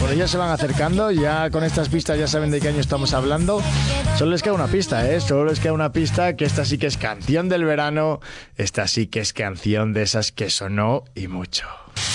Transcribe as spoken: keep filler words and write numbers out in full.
Bueno, ya se van acercando, ya con estas pistas ya saben de qué año estamos hablando. Solo les queda una pista, ¿eh? Solo les queda una pista, que esta sí que es canción del verano, esta sí que es canción de esas que sonó y mucho.